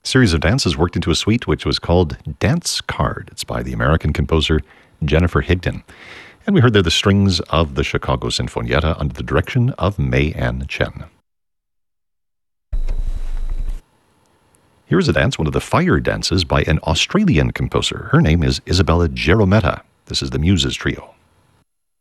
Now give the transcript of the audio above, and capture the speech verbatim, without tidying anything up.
series of dances worked into a suite which was called Dance Card. It's by the American composer Jennifer Higdon. And we heard there the strings of the Chicago Sinfonietta under the direction of May Ann Chen. Here is a dance, one of the fire dances by an Australian composer. Her name is Isabella Gerometta. This is the Muses Trio.